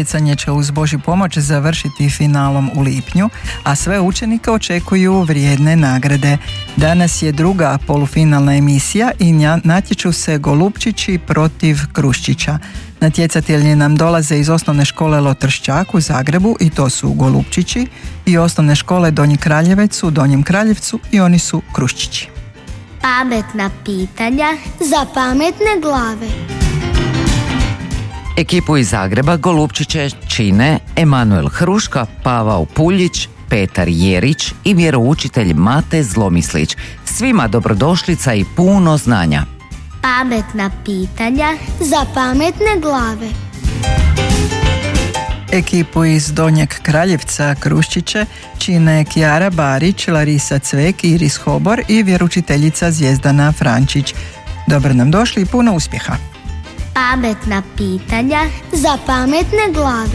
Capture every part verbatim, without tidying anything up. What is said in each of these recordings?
Natjecanje će uz Božju pomoć završiti finalom u lipnju, a sve učenike očekuju vrijedne nagrade. Danas je druga polufinalna emisija i natječu se golupčići protiv kruščića. Natjecatelji nam dolaze iz osnovne škole Lotršćak u Zagrebu i to su golupčići, i osnovne škole Donji Kraljevec u Donjem Kraljevcu i oni su kruščići. Pametna pitanja za pametne glave. Ekipu iz Zagreba golupčiće čine Emanuel Hruška, Pavao Puljić, Petar Jerić i vjeroučitelj Mate Zlomislić. Svima dobrodošlica i puno znanja. Pametna pitanja za pametne glave. Ekipu iz Donjeg Kraljevca Kruščiće čine Kjara Barić, Larisa Cvek, Iris Hobor i vjeroučiteljica Zvijezdana Frančić. Dobro nam došli i puno uspjeha. Pametna pitanja za pametne glave.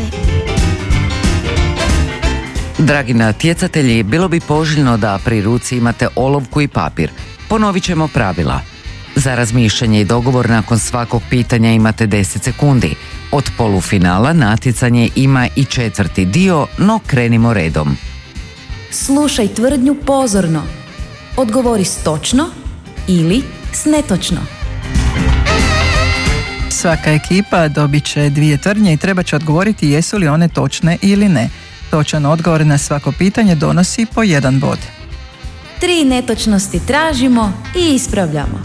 Dragi natjecatelji, bilo bi poželjno da pri ruci imate olovku i papir. Ponovit ćemo pravila. Za razmišljanje i dogovor nakon svakog pitanja imate deset sekundi. Od polufinala natjecanje ima i četvrti dio, no krenimo redom. Slušaj tvrdnju pozorno. Odgovori s točno ili s netočno. Svaka ekipa dobit će dvije tvrdnje i treba će odgovoriti jesu li one točne ili ne. Točan odgovor na svako pitanje donosi po jedan bod. Tri netočnosti tražimo i ispravljamo.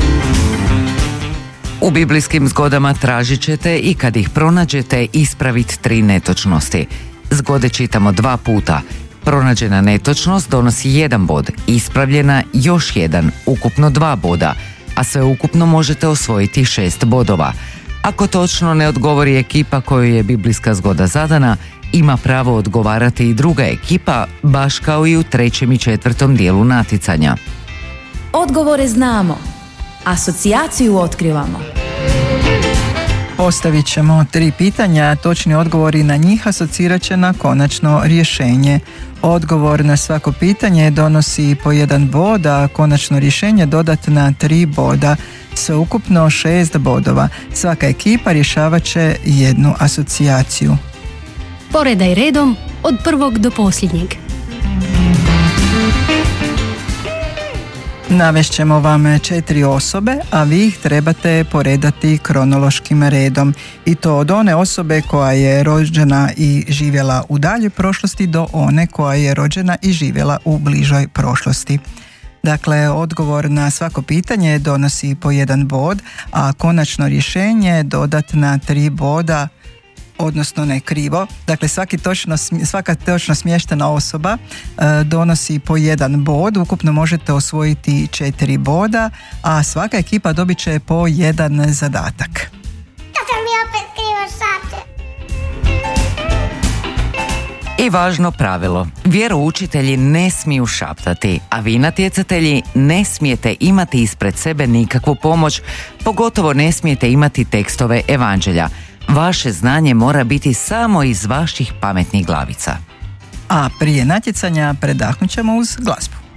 U biblijskim zgodama tražit ćete i kad ih pronađete ispraviti tri netočnosti. Zgode čitamo dva puta. Pronađena netočnost donosi jedan bod, ispravljena još jedan, ukupno dva boda, a sve ukupno možete osvojiti šest bodova. Ako točno ne odgovori ekipa kojoj je biblijska zgoda zadana, ima pravo odgovarati i druga ekipa, baš kao i u trećem i četvrtom dijelu natjecanja. Odgovore znamo, asocijaciju otkrivamo. Postavit ćemo tri pitanja, točni odgovori na njih asocirat će na konačno rješenje. Odgovor na svako pitanje donosi po jedan bod, a konačno rješenje dodat na tri boda. Sveukupno šest bodova. Svaka ekipa rješavat će jednu asocijaciju. Poredaj redom od prvog do posljednjeg. Navešćemo vam četiri osobe, a vi ih trebate poredati kronološkim redom. I to od one osobe koja je rođena i živjela u daljoj prošlosti do one koja je rođena i živjela u bližoj prošlosti. Dakle, odgovor na svako pitanje donosi po jedan bod, a konačno rješenje dodat na tri boda, odnosno ne krivo. Dakle, svaki točno, svaka točno smještena osoba e, donosi po jedan bod, ukupno možete osvojiti četiri boda, a svaka ekipa dobit će po jedan zadatak. Tata mi opet krivo šapće. I važno pravilo, vjeroučitelji ne smiju šaptati, a vi natjecatelji ne smijete imati ispred sebe nikakvu pomoć, pogotovo ne smijete imati tekstove evanđelja. Vaše znanje mora biti samo iz vaših pametnih glavica. A prije natjecanja predahnut ćemo uz glazbu.